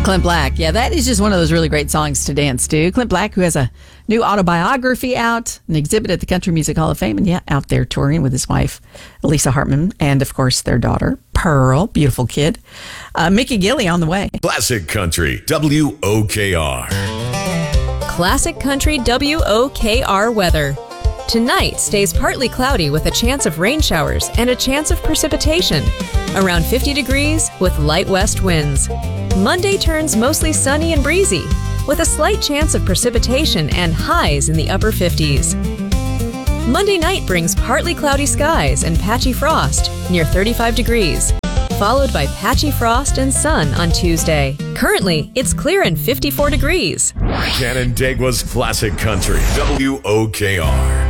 Clint Black. Yeah, that is just one of those really great songs to dance to. Clint Black, who has a new autobiography out, an exhibit at the Country Music Hall of Fame, and out there touring with his wife, Lisa Hartman, and of course their daughter, Pearl, beautiful kid. Mickey Gilley on the way. Classic Country, WOKR. Classic Country WOKR weather. Tonight stays partly cloudy with a chance of rain showers and a chance of precipitation. Around 50 degrees with light west winds. Monday turns mostly sunny and breezy with a slight chance of precipitation and highs in the upper 50s. Monday night brings partly cloudy skies and patchy frost near 35 degrees, followed by patchy frost and sun on Tuesday. Currently, it's clear and 54 degrees. Canandaigua's Classic Country, WOKR.